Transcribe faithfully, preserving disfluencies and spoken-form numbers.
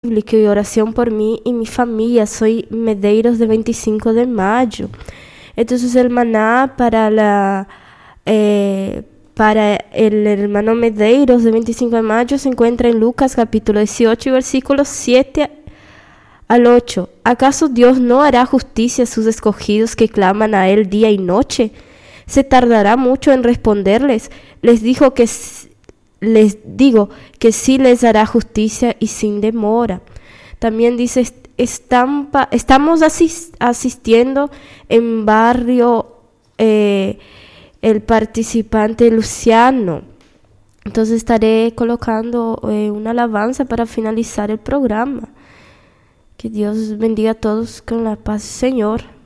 bíblico y oración por mí y mi familia. Soy Medeiros de veinticinco de mayo. Entonces el maná para la eh, para el hermano Medeiros de veinticinco de mayo se encuentra en Lucas capítulo dieciocho y versículos siete al ocho. ¿Acaso Dios no hará justicia a sus escogidos que claman a Él día y noche? ¿Se tardará mucho en responderles? Les dijo que les digo que sí les hará justicia y sin demora. También dice, estampa, estamos asist, asistiendo en barrio eh, el participante Luciano. Entonces estaré colocando eh, una alabanza para finalizar el programa. Que Dios bendiga a todos con la paz, Señor.